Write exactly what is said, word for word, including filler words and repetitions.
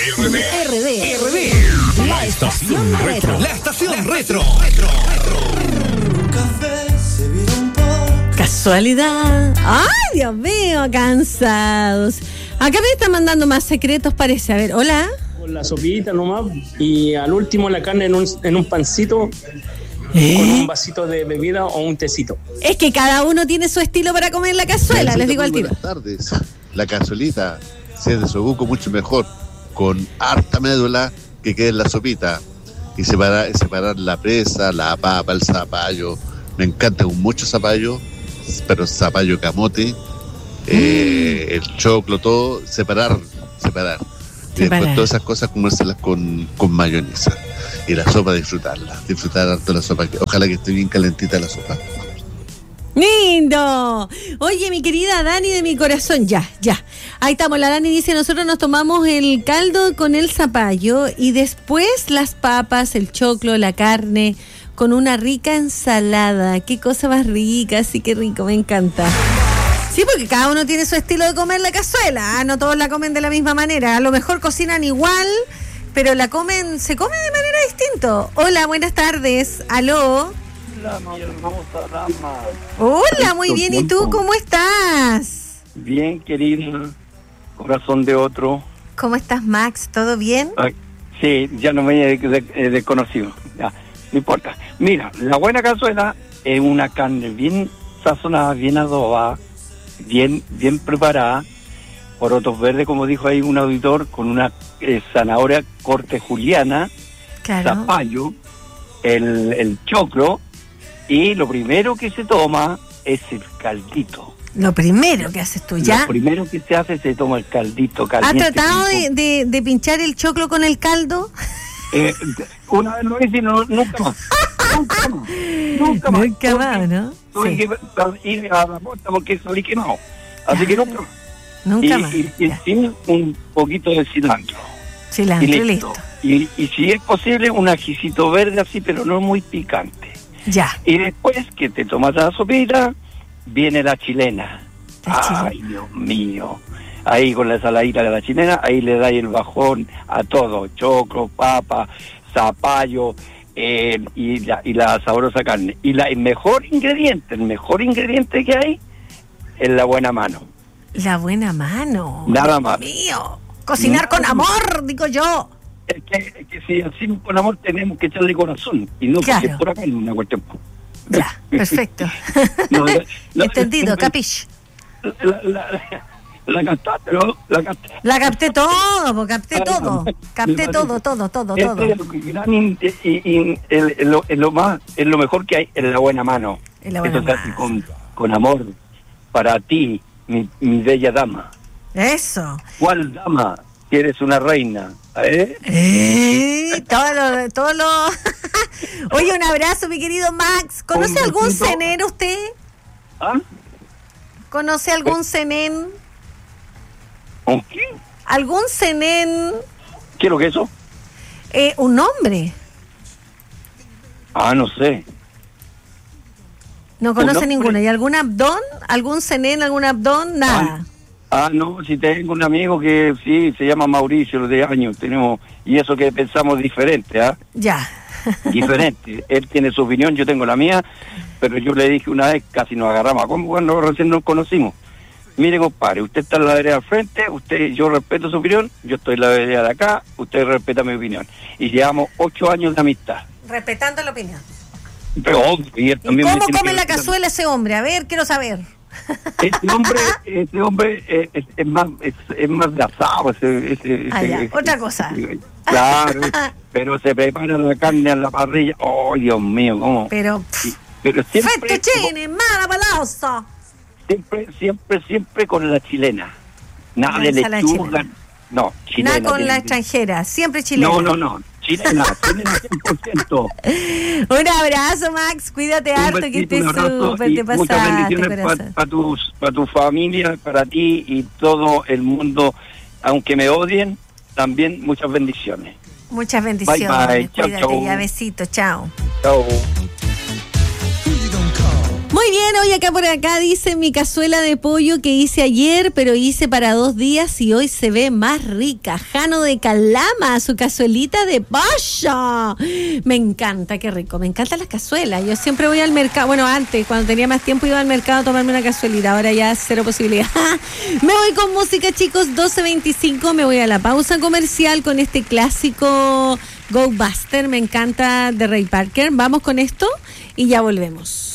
R D. R D. R D. La estación retro. La estación retro. Retro. Casualidad. Ay, Dios mío, cansados. Acá me están mandando más secretos, parece. A ver, hola. Con la sopita nomás y al último la carne en un, en un pancito. ¿Eh? Con un vasito de bebida o un tecito. Es que cada uno tiene su estilo para comer la cazuela, les digo al tiro. Buenas tardes. La cazuelita, si es de sobuco, mucho mejor. Con harta médula que quede en la sopita. Y separar, separar la presa, la papa, el zapallo. Me encanta con mucho zapallo, pero zapallo camote, eh, mm. el choclo, todo. Separar, separar. Y Separar. después todas esas cosas comérselas con, con mayonesa. Y la sopa disfrutarla, disfrutar harto la sopa. Ojalá que esté bien calentita la sopa. ¡Lindo! Oye, mi querida Dani de mi corazón, ya, ya. Ahí estamos, la Dani dice, nosotros nos tomamos el caldo con el zapallo y después las papas, el choclo, la carne, con una rica ensalada. Qué cosa más rica, sí, qué rico, me encanta. Sí, porque cada uno tiene su estilo de comer la cazuela, ¿eh? No todos la comen de la misma manera. A lo mejor cocinan igual, pero la comen, se come de manera distinta. Hola, buenas tardes. Aló. Hola, mi hermosa dama. Hola, muy bien. ¿Y tú cómo estás? Bien, querido. Corazón de otro. ¿Cómo estás, Max? ¿Todo bien? Ah, sí, ya no me he de, de, desconocido. Ya, no importa. Mira, la buena cazuela es una carne bien sazonada, bien adobada, bien, bien preparada. Porotos verdes, como dijo ahí un auditor, con una eh, zanahoria corte juliana, claro. Zapallo, el, el choclo, y lo primero que se toma es el caldito. Lo primero que haces tú, ¿ya? Lo primero que se hace se toma el caldito caliente. ¿Has tratado de, de, de pinchar el choclo con el caldo? Eh, una vez lo hice y no, nunca más. Nunca más. Nunca más. Nunca más, ¿no? Tuve Sí. que ir a la puerta porque salí quemado. Así que nunca más. Nunca y, más. Y, y encima un poquito de cilantro. Cilantro, y listo. listo. Y, y si es posible, un ajicito verde así, pero no muy picante. Ya. Y después que te tomas la sopita, viene la chilena. La Ay, Dios mío. Ahí con la saladita de la chilena, ahí le dais el bajón a todo. Choclo, papa, zapallo eh, y, la, y la sabrosa carne. Y la, el mejor ingrediente, el mejor ingrediente que hay es la buena mano. La buena mano. Nada más. Dios mío. Cocinar Nada con más. amor, digo yo. Es que, es que si así con amor tenemos que echarle corazón. Y no Claro. porque por acá es una cuestión. Ya, perfecto. No, la- la- Entendido, capish. La, la, la, la cantaste, ¿no? La cantaste. La capté todo, po, capté Ah, todo. me Capté parece. todo, todo, todo, Este todo. es lo, gran in- y, y- el- el- lo, es lo más, es lo mejor que hay, es la buena mano. Es la buena Eso se hace mano. con, con amor para ti, mi, mi bella dama. Eso. ¿Cuál dama? Que eres una reina, ¿eh? Eh, todo lo, todo lo... Oye, un abrazo, mi querido Max. ¿Conoce Un algún besito. cenén usted? ¿Ah? ¿Conoce algún cenén? ¿Con qué? ¿Algún cenén? ¿Qué es lo que es eso? Eh, un nombre. Ah, no sé. No conoce nombre. ninguno. ¿Y algún abdón? ¿Algún cenén, algún abdón? Nada. Ah, no, si tengo un amigo que sí, se llama Mauricio, de años, tenemos, y eso que pensamos diferente, ¿ah? Ya. Diferente. Él tiene su opinión, yo tengo la mía, pero yo le dije una vez, casi nos agarramos, como cuando recién nos conocimos. Mire, compadre, usted está en la vereda al frente, usted, yo respeto su opinión, yo estoy en la vereda de acá, usted respeta mi opinión. Y llevamos ocho años de amistad. Respetando la opinión. Pero obvio, y él ¿Y también me cómo tiene come que la respetar. cazuela ese hombre? A ver, quiero saber. Este hombre, este hombre eh, es, es más es, es más de asado, ese, ese, Ah, ese- ya, ese- otra cosa. Claro, pero se prepara la carne en la parrilla. Oh, Dios mío, cómo. Pero... Sí, pero siempre, Fettuccine, mala palazzo. siempre, siempre, siempre con la chilena. Nada La de ensalada lechuga. chilena. No, chilena. Nada con de- la de- extranjera, siempre chilena. No, no, no. Chilena, chilena cien por ciento. Un abrazo, Max, cuídate Un harto, que besito, estés un abrazo súper, y te muchas pasaste, bendiciones corazón. para tus, para tu familia, para ti y todo el mundo. Aunque me odien, también muchas bendiciones. Muchas bendiciones, Bye, bye. Chao, cuídate, chao. ya besito, chao. Chao. Muy Muy bien, hoy acá por acá dice mi cazuela de pollo que hice ayer, pero hice para dos días y hoy se ve más rica. Jano de Calama, su cazuelita de pollo. Me encanta, qué rico, me encantan las cazuelas. Yo siempre voy al mercado, bueno, antes, cuando tenía más tiempo iba al mercado a tomarme una cazuelita, ahora ya cero posibilidad. Me voy con música, chicos, doce veinticinco, me voy a la pausa comercial con este clásico Go Buster, me encanta, de Ray Parker. Vamos con esto y ya volvemos.